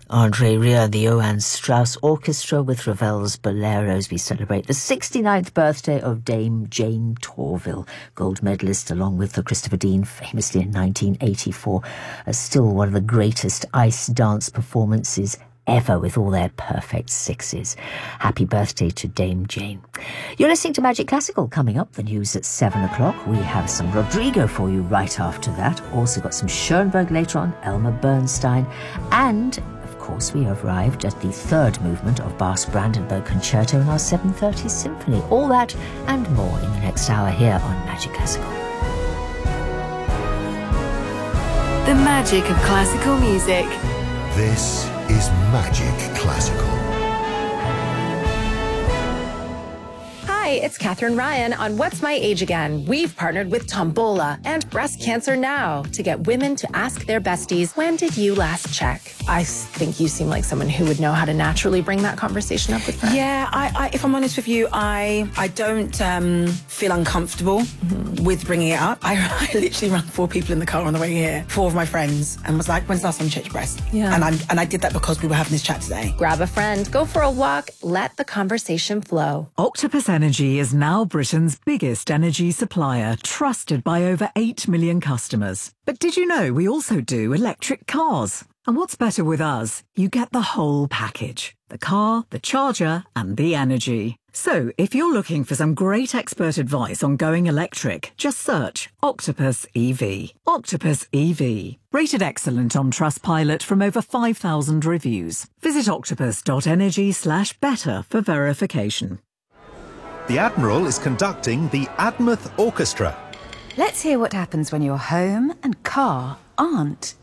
Andre Rieu, the Johann Strauss Orchestra with Ravel's Boleros. We celebrate the 69th birthday of Dame Jane Torville, gold medalist along with Christopher Dean, famously in 1984, as still one of the greatest ice dance performances ever, with all their perfect sixes. Happy birthday to Dame Jane. You're listening to Magic Classical. Coming up, the news at 7 o'clock. We have some Rodrigo for you right after that. Also got some Schoenberg later on, Elmer Bernstein, and of course we have arrived at the third movement of Bach's Brandenburg Concerto in our 7:30 Symphony. All that and more in the next hour here on Magic Classical. The magic of classical music. This is Magic Classical. Hi, it's Katherine Ryan on What's My Age Again. We've partnered with Tombola and Breast Cancer Now to get women to ask their besties, when did you last check? I think you seem like someone who would know how to naturally bring that conversation up with friends. Yeah, I if I'm honest with you, I don't feel uncomfortable with bringing it up. I literally ran 4 people in the car on the way here, 4 of my friends, and was like, when's the last time you checked your breast? Yeah. And I did that because we were having this chat today. Grab a friend, go for a walk, let the conversation flow. Octopus Energy is now Britain's biggest energy supplier, trusted by over 8 million customers. But did you know we also do electric cars? And what's better with us? You get the whole package. The car, the charger, and the energy. So, if you're looking for some great expert advice on going electric, just search Octopus EV. Octopus EV. Rated excellent on Trustpilot from over 5,000 reviews. Visit octopus.energy/better for verification. The Admiral is conducting the Admouth Orchestra. Let's hear what happens when your home and car aren't